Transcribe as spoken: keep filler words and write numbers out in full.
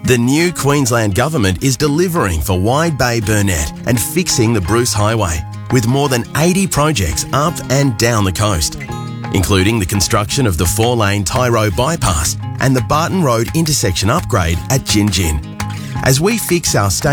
The new Queensland Government is delivering for Wide Bay Burnett and fixing the Bruce Highway, with more than eighty projects up and down the coast, including the construction of the four-lane Tyro bypass and the Barton Road intersection upgrade at Gin Gin. As we fix our state